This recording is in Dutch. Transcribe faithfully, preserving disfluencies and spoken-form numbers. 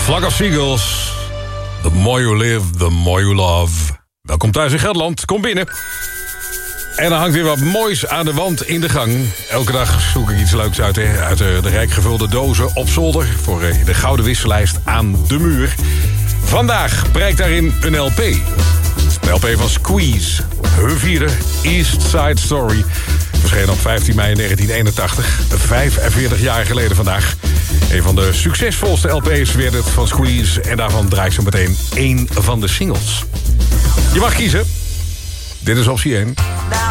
Flock of Seagulls. The more you live, the more you love. Welkom thuis in Gelderland. Kom binnen. En er hangt weer wat moois aan de wand in de gang. Elke dag zoek ik iets leuks uit, hè, uit de, de rijk gevulde dozen op zolder... voor de gouden wissellijst aan de muur. Vandaag prijkt daarin een L P. Een L P van Squeeze. Hun vierde East Side Story. Verscheen op vijftien mei negentien eenentachtig. vijfenveertig jaar geleden vandaag. Een van de succesvolste L P's werd het van Squeeze. En daarvan draai ik zo meteen één van de singles. Je mag kiezen. Dit is optie één.